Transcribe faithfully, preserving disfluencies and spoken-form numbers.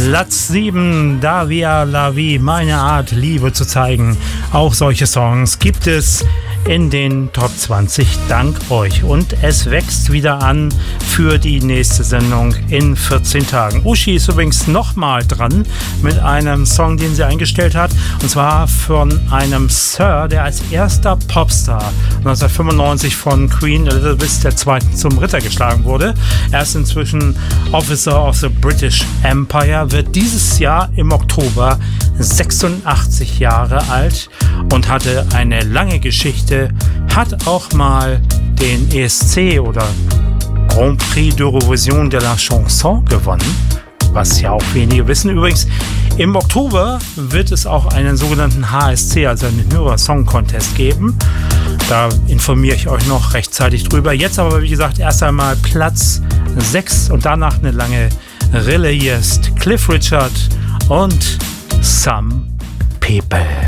Platz sieben, Da Via La Vie, meine Art, Liebe zu zeigen. Auch solche Songs gibt es in den Top zwanzig dank euch. Und es wächst wieder an für die nächste Sendung in vierzehn Tagen. Uschi ist übrigens nochmal dran mit einem Song, den sie eingestellt hat. Und zwar von einem Sir, der als erster Popstar neunzehnhundertfünfundneunzig von Queen Elizabeth der Zweiten zum Ritter geschlagen wurde. Er ist inzwischen Officer of the British Empire, wird dieses Jahr im Oktober sechsundachtzig Jahre alt und hatte eine lange Geschichte, hat auch mal den E S C oder Grand Prix d'Eurovision de la Chanson gewonnen, was ja auch wenige wissen. Übrigens, im Oktober wird es auch einen sogenannten H S C, also einen Hörer Song Contest geben. Da informiere ich euch noch rechtzeitig drüber. Jetzt aber, wie gesagt, erst einmal Platz sechs und danach eine lange Rille. Hier ist Cliff Richard und Some People.